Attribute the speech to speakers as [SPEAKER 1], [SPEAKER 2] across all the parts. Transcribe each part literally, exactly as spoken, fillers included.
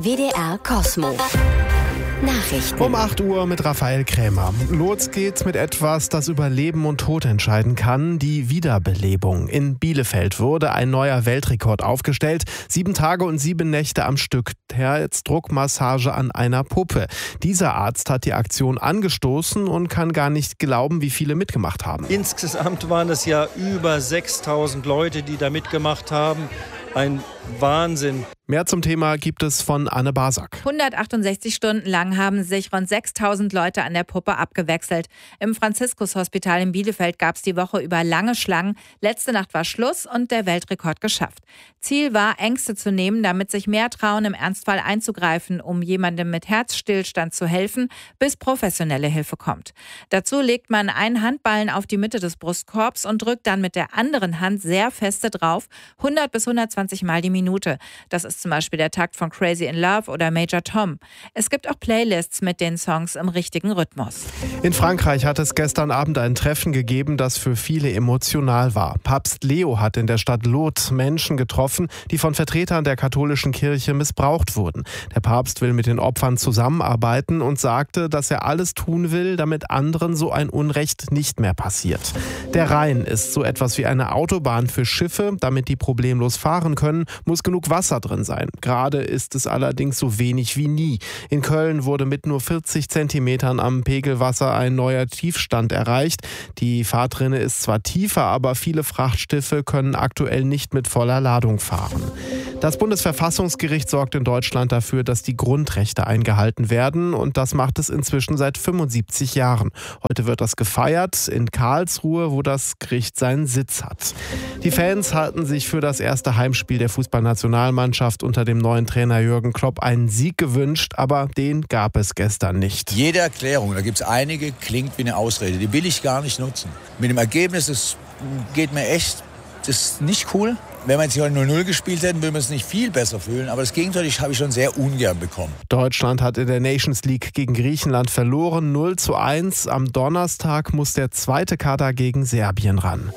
[SPEAKER 1] W D R Cosmo. Nachrichten.
[SPEAKER 2] Um acht Uhr mit Raphael Krämer. Los geht's mit etwas, das über Leben und Tod entscheiden kann, die Wiederbelebung. In Bielefeld wurde ein neuer Weltrekord aufgestellt. Sieben Tage und sieben Nächte am Stück. Herzdruckmassage an einer Puppe. Dieser Arzt hat die Aktion angestoßen und kann gar nicht glauben, wie viele mitgemacht haben.
[SPEAKER 3] Insgesamt waren es ja über sechstausend Leute, die da mitgemacht haben. Ein Wahnsinn.
[SPEAKER 2] Mehr zum Thema gibt es von Anne Basak.
[SPEAKER 4] hundertachtundsechzig Stunden lang haben sich rund sechstausend Leute an der Puppe abgewechselt. Im Franziskus-Hospital in Bielefeld gab es die Woche über lange Schlangen. Letzte Nacht war Schluss und der Weltrekord geschafft. Ziel war, Ängste zu nehmen, damit sich mehr trauen, im Ernstfall einzugreifen, um jemandem mit Herzstillstand zu helfen, bis professionelle Hilfe kommt. Dazu legt man einen Handballen auf die Mitte des Brustkorbs und drückt dann mit der anderen Hand sehr feste drauf, hundert bis hundertzwanzig Mal die Minute. Das ist zum Beispiel der Takt von Crazy in Love oder Major Tom. Es gibt auch Playlists mit den Songs im richtigen Rhythmus.
[SPEAKER 2] In Frankreich hat es gestern Abend ein Treffen gegeben, das für viele emotional war. Papst Leo hat in der Stadt Lourdes Menschen getroffen, die von Vertretern der katholischen Kirche missbraucht wurden. Der Papst will mit den Opfern zusammenarbeiten und sagte, dass er alles tun will, damit anderen so ein Unrecht nicht mehr passiert. Der Rhein ist so etwas wie eine Autobahn für Schiffe. Damit die problemlos fahren können, muss genug Wasser drin sein. Gerade ist es allerdings so wenig wie nie. In Köln wurde mit nur vierzig Zentimetern am Pegelwasser ein neuer Tiefstand erreicht. Die Fahrtrinne ist zwar tiefer, aber viele Frachtschiffe können aktuell nicht mit voller Ladung fahren. Das Bundesverfassungsgericht sorgt in Deutschland dafür, dass die Grundrechte eingehalten werden, und das macht es inzwischen seit fünfundsiebzig Jahren. Heute wird das gefeiert in Karlsruhe, wo das Gericht seinen Sitz hat. Die Fans hatten sich für das erste Heimspiel der Fußballnationalmannschaft unter dem neuen Trainer Jürgen Klopp einen Sieg gewünscht, aber den gab es gestern nicht.
[SPEAKER 5] Jede Erklärung, da gibt es einige, klingt wie eine Ausrede. Die will ich gar nicht nutzen. Mit dem Ergebnis, das geht mir echt, das ist nicht cool. Wenn wir jetzt hier null null gespielt hätten, würden wir uns nicht viel besser fühlen. Aber das Gegenteil habe ich schon sehr ungern bekommen.
[SPEAKER 2] Deutschland hat in der Nations League gegen Griechenland verloren, null zu eins. Am Donnerstag muss der zweite Kader gegen Serbien ran.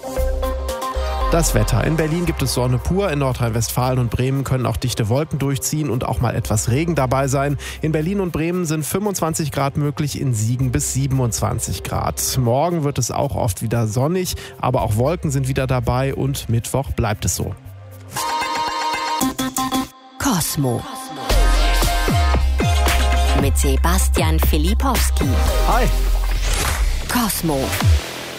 [SPEAKER 2] Das Wetter. In Berlin gibt es Sonne pur. In Nordrhein-Westfalen und Bremen können auch dichte Wolken durchziehen und auch mal etwas Regen dabei sein. In Berlin und Bremen sind fünfundzwanzig Grad möglich, in Siegen bis siebenundzwanzig Grad. Morgen wird es auch oft wieder sonnig, aber auch Wolken sind wieder dabei und Mittwoch bleibt es so.
[SPEAKER 1] Cosmo. Mit Sebastian Filipowski.
[SPEAKER 2] Hi.
[SPEAKER 1] Cosmo.